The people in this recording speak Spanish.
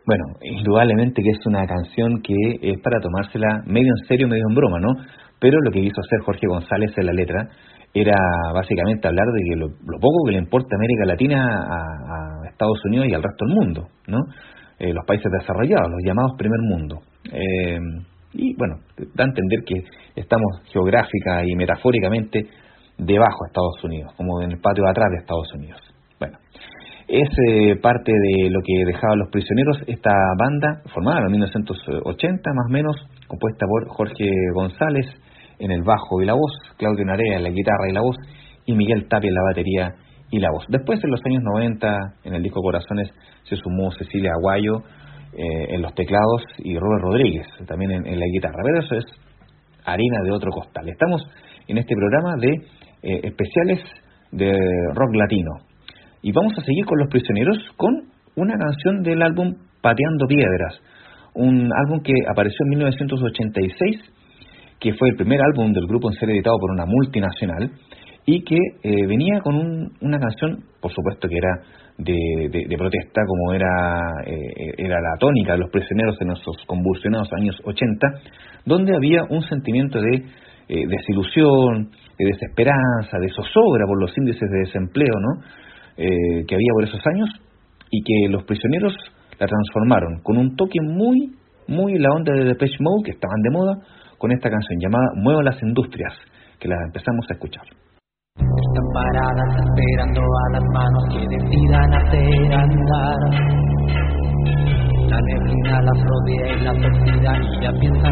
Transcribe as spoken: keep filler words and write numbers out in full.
Bueno, indudablemente que es una canción que es para tomársela medio en serio, medio en broma, ¿no? Pero lo que quiso hacer Jorge González en la letra era básicamente hablar de que lo, lo poco que le importa a América Latina, a, a Estados Unidos y al resto del mundo, ¿no? Eh, los países desarrollados, los llamados primer mundo. Eh, y bueno, da a entender que estamos geográfica y metafóricamente debajo de Estados Unidos, como en el patio de atrás de Estados Unidos. Bueno, es eh, parte de lo que dejaban Los Prisioneros, esta banda formada en mil novecientos ochenta más o menos, compuesta por Jorge González en el bajo y la voz, Claudio Narea en la guitarra y la voz, y Miguel Tapia en la batería y la voz. Después, en los años noventa, en el disco Corazones, se sumó Cecilia Aguayo eh, en los teclados y Robert Rodríguez también en, en la guitarra. Pero eso es harina de otro costal. Estamos en este programa de eh, especiales de rock latino. Y vamos a seguir con Los Prisioneros con una canción del álbum Pateando Piedras, un álbum que apareció en mil novecientos ochenta y seis, que fue el primer álbum del grupo en ser editado por una multinacional y que eh, venía con un, una canción, por supuesto que era de, de, de protesta, como era, eh, era la tónica de Los Prisioneros en esos convulsionados años ochenta, donde había un sentimiento de eh, desilusión, de desesperanza, de zozobra por los índices de desempleo, ¿no? Eh, que había por esos años, y que Los Prisioneros la transformaron con un toque muy, muy en la onda de Depeche Mode, que estaban de moda, con esta canción llamada Muevo las Industrias, que la empezamos a escuchar. Están paradas esperando a las manos que decidan hacer andar. La neblina las rodea y las persigan y ya piensan